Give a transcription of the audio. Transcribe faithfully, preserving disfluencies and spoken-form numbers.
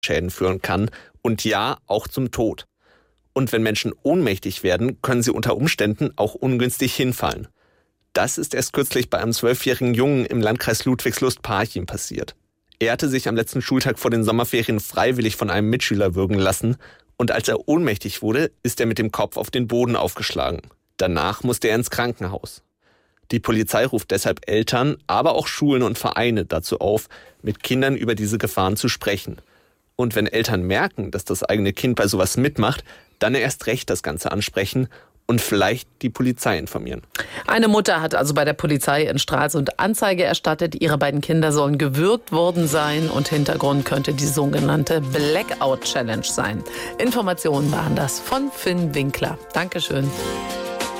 Schäden führen kann und ja, auch zum Tod. Und wenn Menschen ohnmächtig werden, können sie unter Umständen auch ungünstig hinfallen. Das ist erst kürzlich bei einem zwölfjährigen Jungen im Landkreis Ludwigslust-Parchim passiert. Er hatte sich am letzten Schultag vor den Sommerferien freiwillig von einem Mitschüler würgen lassen und als er ohnmächtig wurde, ist er mit dem Kopf auf den Boden aufgeschlagen. Danach musste er ins Krankenhaus. Die Polizei ruft deshalb Eltern, aber auch Schulen und Vereine dazu auf, mit Kindern über diese Gefahren zu sprechen. Und wenn Eltern merken, dass das eigene Kind bei sowas mitmacht, dann erst recht das Ganze ansprechen und vielleicht die Polizei informieren. Eine Mutter hat also bei der Polizei in Stralsund Anzeige erstattet. Ihre beiden Kinder sollen gewürgt worden sein und Hintergrund könnte die sogenannte Blackout Challenge sein. Informationen waren das von Finn Winkler. Dankeschön.